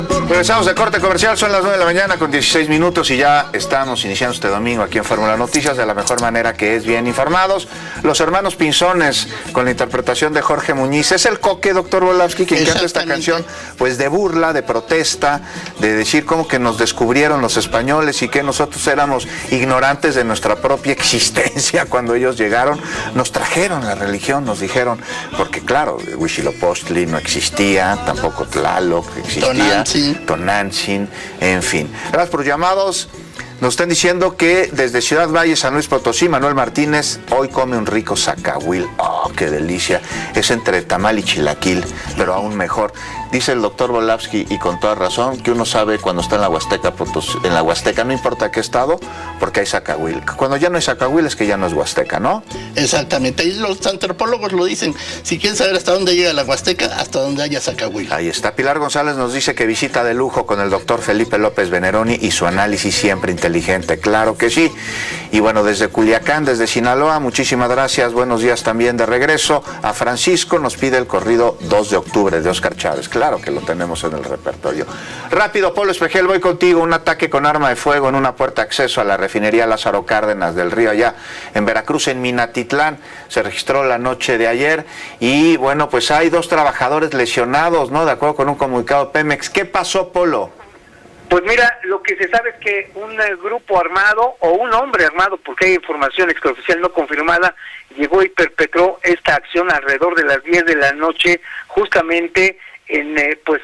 Regresamos de corte comercial, son las 9 de la mañana con 16 minutos y ya estamos iniciando este domingo aquí en Fórmula Noticias de la mejor manera, que es bien informados. Los hermanos Pinzones, con la interpretación de Jorge Muñiz. Es el Coque, doctor Volavsky, quien canta esta canción, pues de burla, de protesta, de decir cómo que nos descubrieron los españoles y que nosotros éramos ignorantes de nuestra propia existencia cuando ellos llegaron. Nos trajeron la religión, nos dijeron, porque claro, Huitzilopochtli no existía, tampoco Tlaloc existía. Tonantzin, en fin. Gracias por los llamados. Nos están diciendo que desde Ciudad Valle, San Luis Potosí, Manuel Martínez hoy come un rico zacahuil. ¡Oh, qué delicia! Es entre tamal y chilaquil, pero aún mejor. Dice el doctor Volavsky, y con toda razón, que uno sabe cuando está en la Huasteca, en la Huasteca, no importa qué estado, porque hay zacahuil. Cuando ya no hay zacahuil es que ya no es Huasteca, ¿no? Exactamente. Y los antropólogos lo dicen. Si quieren saber hasta dónde llega la Huasteca, hasta donde haya zacahuil. Ahí está. Pilar González nos dice que visita de lujo con el doctor Felipe López Veneroni y su análisis siempre inteligente. Claro que sí. Y bueno, desde Culiacán, desde Sinaloa, muchísimas gracias. Buenos días también de regreso. A Francisco nos pide el corrido 2 de octubre de Óscar Chávez. Claro que lo tenemos en el repertorio. Rápido, Polo Espejel, voy contigo. Un ataque con arma de fuego en una puerta de acceso a la refinería Lázaro Cárdenas del Río, allá en Veracruz, en Minatitlán. Se registró la noche de ayer y bueno, pues hay 2 trabajadores lesionados, ¿no? De acuerdo con un comunicado de Pemex. ¿Qué pasó, Polo? Pues mira, lo que se sabe es que un grupo armado o un hombre armado, porque hay información extraoficial no confirmada, llegó y perpetró esta acción alrededor de las 10 de la noche, justamente en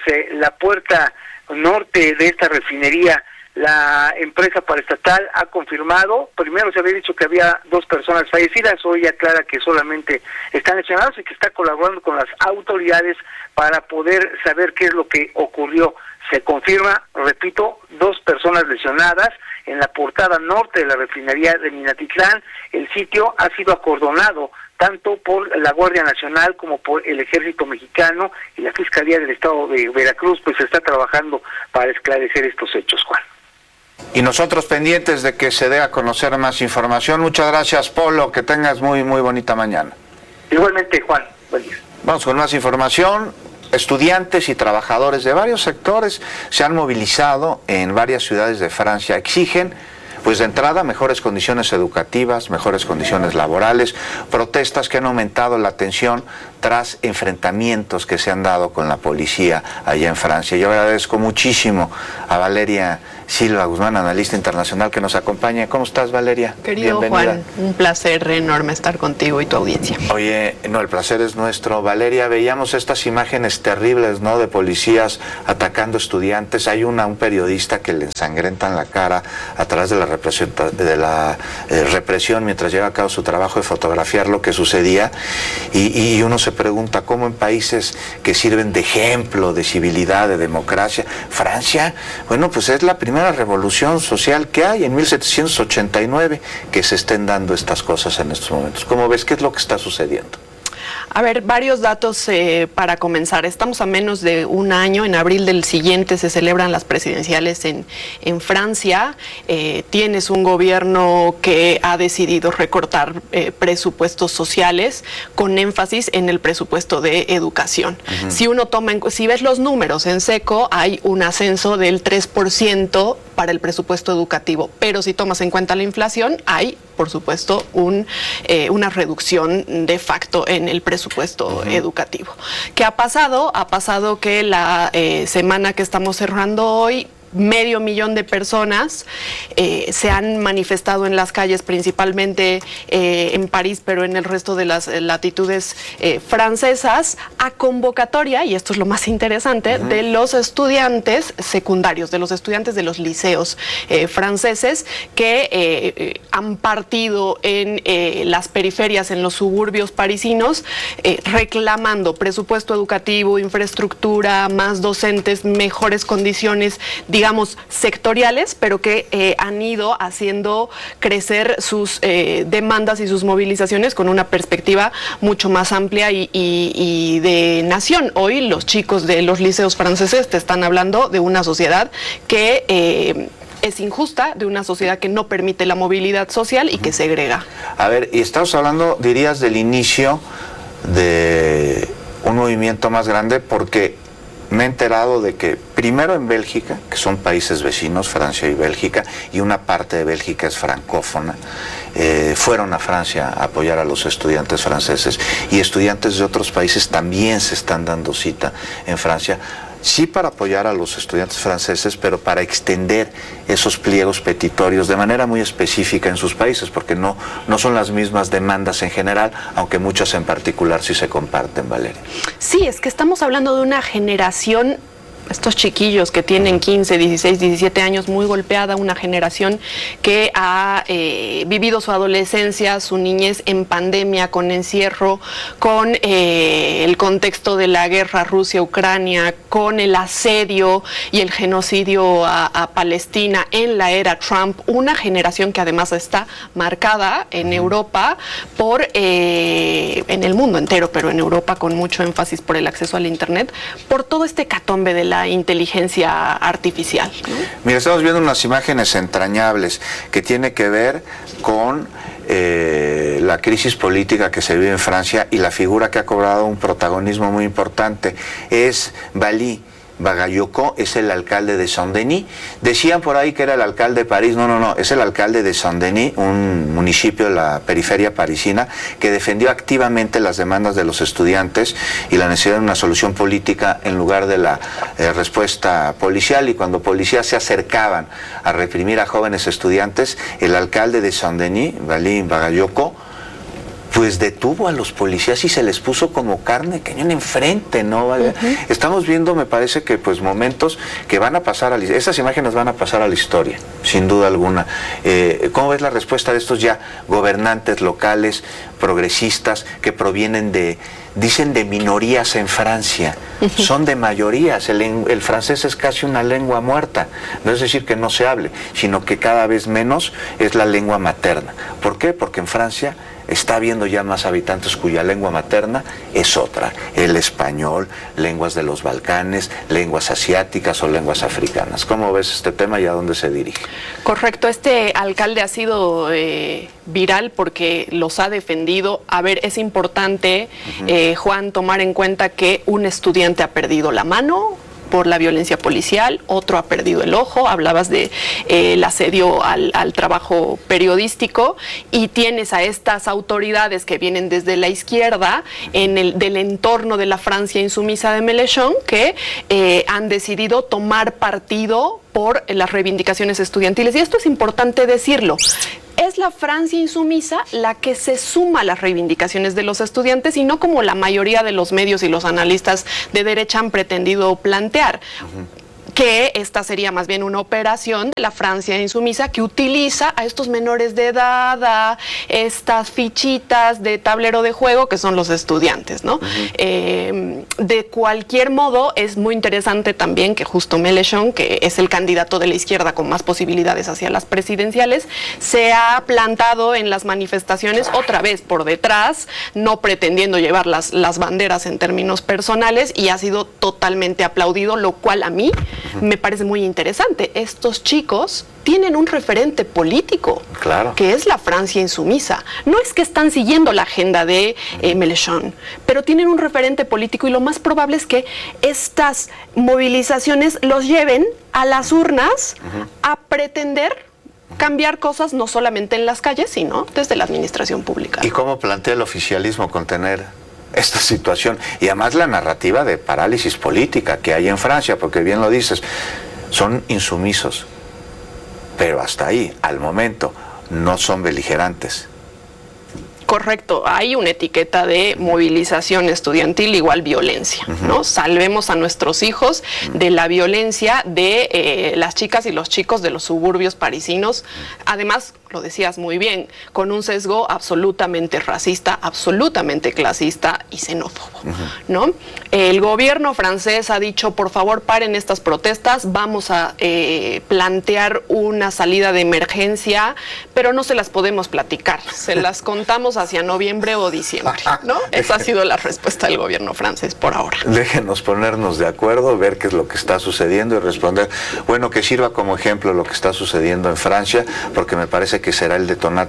la puerta norte de esta refinería. La empresa paraestatal ha confirmado, primero se había dicho que había 2 personas fallecidas, hoy aclara que solamente están lesionados y que está colaborando con las autoridades para poder saber qué es lo que ocurrió. Se confirma, repito, 2 personas lesionadas en la portada norte de la refinería de Minatitlán. El sitio ha sido acordonado tanto por la Guardia Nacional como por el Ejército Mexicano, y la Fiscalía del Estado de Veracruz pues está trabajando para esclarecer estos hechos, Juan. Y nosotros pendientes de que se dé a conocer más información. Muchas gracias, Polo, que tengas muy bonita mañana. Igualmente, Juan, buen día. Vamos con más información. Estudiantes y trabajadores de varios sectores se han movilizado en varias ciudades de Francia. Exigen, pues de entrada, mejores condiciones educativas, mejores condiciones laborales, protestas que han aumentado la tensión tras enfrentamientos que se han dado con la policía allá en Francia. Yo agradezco muchísimo a Valeria Silva Guzmán, analista internacional, que nos acompaña. ¿Cómo estás, Valeria? Querido Juan, un placer enorme estar contigo y tu audiencia. Oye, no, el placer es nuestro. Valeria, veíamos estas imágenes terribles, ¿no?, de policías atacando estudiantes. Hay un periodista que le ensangrentan la cara a través de la represión mientras lleva a cabo su trabajo de fotografiar lo que sucedía, y uno se pregunta cómo en países que sirven de ejemplo de civilidad, de democracia, Francia, bueno, pues es la primera revolución social que hay en 1789 que se estén dando estas cosas en estos momentos. ¿Cómo ves? ¿Qué es lo que está sucediendo? A ver, varios datos para comenzar. Estamos a menos de un año. En abril del siguiente se celebran las presidenciales en Francia. Tienes un gobierno que ha decidido recortar presupuestos sociales con énfasis en el presupuesto de educación. Uh-huh. Si ves los números en seco, hay un ascenso del 3% para el presupuesto educativo, pero si tomas en cuenta la inflación, hay, por supuesto, una reducción de facto en el presupuesto educativo. ¿Qué ha pasado? Ha pasado que la semana que estamos cerrando hoy, 500,000 de personas se han manifestado en las calles, principalmente en París, pero en el resto de las latitudes francesas, a convocatoria, y esto es lo más interesante, de los estudiantes secundarios, de los estudiantes de los liceos franceses que han partido en las periferias, en los suburbios parisinos, reclamando presupuesto educativo, infraestructura, más docentes, mejores condiciones, digamos, sectoriales, pero que han ido haciendo crecer sus demandas y sus movilizaciones con una perspectiva mucho más amplia y de nación. Hoy los chicos de los liceos franceses te están hablando de una sociedad que es injusta, de una sociedad que no permite la movilidad social y que segrega. A ver, y estamos hablando, dirías, del inicio de un movimiento más grande, porque me he enterado de que primero en Bélgica, que son países vecinos, Francia y Bélgica, y una parte de Bélgica es francófona, fueron a Francia a apoyar a los estudiantes franceses, y estudiantes de otros países también se están dando cita en Francia, sí para apoyar a los estudiantes franceses, pero para extender esos pliegos petitorios de manera muy específica en sus países, porque no son las mismas demandas en general, aunque muchas en particular sí se comparten, Valeria. Sí, es que estamos hablando de una generación, estos chiquillos que tienen 15, 16, 17 años, muy golpeada, una generación que ha vivido su adolescencia, su niñez en pandemia, con encierro, con el contexto de la guerra Rusia-Ucrania, con el asedio y el genocidio a Palestina en la era Trump, una generación que además está marcada en Europa por, en el mundo entero, pero en Europa con mucho énfasis por el acceso al Internet, por todo este hecatombe de la inteligencia artificial, ¿no? Mira, estamos viendo unas imágenes entrañables que tiene que ver con la crisis política que se vive en Francia, y la figura que ha cobrado un protagonismo muy importante es Bali Bagayoko, es el alcalde de Saint-Denis. Decían por ahí que era el alcalde de París. No, es el alcalde de Saint-Denis, un municipio de la periferia parisina, que defendió activamente las demandas de los estudiantes y la necesidad de una solución política en lugar de la respuesta policial. Y cuando policías se acercaban a reprimir a jóvenes estudiantes, el alcalde de Saint-Denis, Bali Bagayoko, pues detuvo a los policías y se les puso como carne de cañón enfrente, ¿no? Estamos viendo, me parece que pues momentos que van a pasar a esas imágenes van a pasar a la historia, sin duda alguna. ¿Cómo ves la respuesta de estos ya gobernantes locales, progresistas, que provienen dicen de minorías en Francia? Son de mayorías. El francés es casi una lengua muerta. No es decir que no se hable, sino que cada vez menos es la lengua materna. ¿Por qué? Porque en Francia está habiendo ya más habitantes cuya lengua materna es otra, el español, lenguas de los Balcanes, lenguas asiáticas o lenguas africanas. ¿Cómo ves este tema y a dónde se dirige? Correcto, este alcalde ha sido viral porque los ha defendido. A ver, es importante, Juan, tomar en cuenta que un estudiante ha perdido la mano por la violencia policial, otro ha perdido el ojo, hablabas de el asedio al trabajo periodístico, y tienes a estas autoridades que vienen desde la izquierda del entorno de la Francia insumisa de Mélenchon, que han decidido tomar partido por las reivindicaciones estudiantiles. Y esto es importante decirlo. Es la Francia insumisa la que se suma a las reivindicaciones de los estudiantes, y no como la mayoría de los medios y los analistas de derecha han pretendido plantear. Que esta sería más bien una operación de la Francia insumisa que utiliza a estos menores de edad, a estas fichitas de tablero de juego que son los estudiantes, ¿no? De cualquier modo, es muy interesante también que justo Mélenchon, que es el candidato de la izquierda con más posibilidades hacia las presidenciales, se ha plantado en las manifestaciones otra vez por detrás, no pretendiendo llevar las banderas en términos personales, y ha sido totalmente aplaudido, lo cual a mí me parece muy interesante. Estos chicos tienen un referente político, claro, que es la Francia insumisa. No es que están siguiendo la agenda de Mélenchon, pero tienen un referente político, y lo más probable es que estas movilizaciones los lleven a las urnas a pretender cambiar cosas, no solamente en las calles, sino desde la administración pública. ¿Y cómo plantea el oficialismo contener esta situación? Y además la narrativa de parálisis política que hay en Francia, porque bien lo dices, son insumisos, pero hasta ahí, al momento, no son beligerantes. Correcto, hay una etiqueta de movilización estudiantil igual violencia, ¿no? Salvemos a nuestros hijos de la violencia de las chicas y los chicos de los suburbios parisinos. Además, lo decías muy bien, con un sesgo absolutamente racista, absolutamente clasista y xenófobo, ¿no? El gobierno francés ha dicho, por favor, paren estas protestas, vamos a plantear una salida de emergencia, pero no se las podemos platicar, se las contamos hacia noviembre o diciembre, ¿no? Esa ha sido la respuesta del gobierno francés por ahora. Déjenos ponernos de acuerdo, ver qué es lo que está sucediendo y responder. Bueno, que sirva como ejemplo lo que está sucediendo en Francia, porque me parece que será el detonante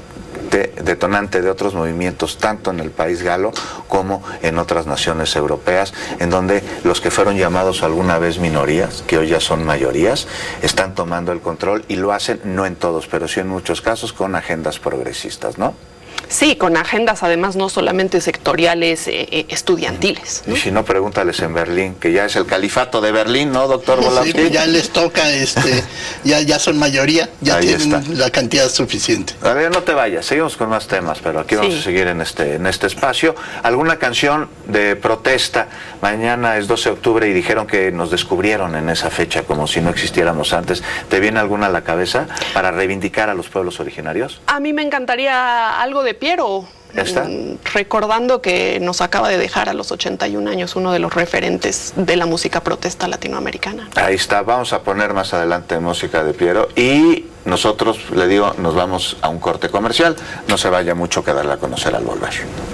detonante de otros movimientos, tanto en el país galo como en otras naciones europeas, en donde los que fueron llamados alguna vez minorías, que hoy ya son mayorías, están tomando el control y lo hacen, no en todos, pero sí en muchos casos, con agendas progresistas, ¿no? Sí, con agendas además no solamente sectoriales, estudiantiles, ¿no? Y si no, pregúntales en Berlín, que ya es el califato de Berlín, ¿no, doctor Volowski? Sí, ya les toca, ya son mayoría, ya Ahí tienen está. la cantidad suficiente. A ver, no te vayas, seguimos con más temas, pero aquí vamos a seguir en este espacio. ¿Alguna canción de protesta? Mañana es 12 de octubre y dijeron que nos descubrieron en esa fecha como si no existiéramos antes. ¿Te viene alguna a la cabeza para reivindicar a los pueblos originarios? A mí me encantaría algo de Piero. ¿Ya está? Recordando que nos acaba de dejar a los 81 años uno de los referentes de la música protesta latinoamericana. Ahí está, vamos a poner más adelante música de Piero y nosotros, le digo, nos vamos a un corte comercial. No se vaya mucho, que darle a conocer al volver.